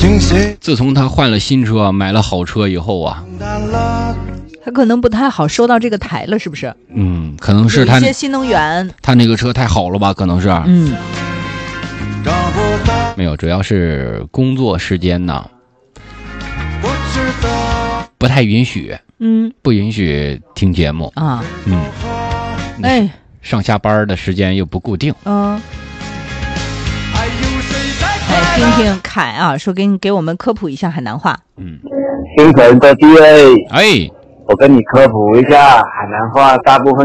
自从他换了新车，买了好车以后啊， 他可能不太好收到这个台了，是不是？ 可能是他有一些新能源， 他那个车太好了吧，可能是。没有，主要是工作时间呢，不太允许，不允许听节目啊， 上下班的时间又不固定， 听听凯啊，说给我们科普一下海南话。 星辰的 DA， 哎， 我跟你科普一下，海南话大部分